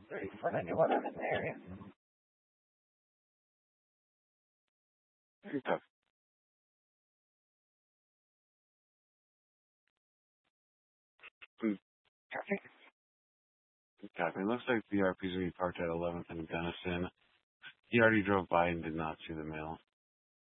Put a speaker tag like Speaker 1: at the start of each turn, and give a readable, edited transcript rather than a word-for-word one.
Speaker 1: For anyone in the area. Very tough. Traffic. Copy. It looks like the RP's going to be parked at 11th and Gunnison. He already drove by and did not see the mail.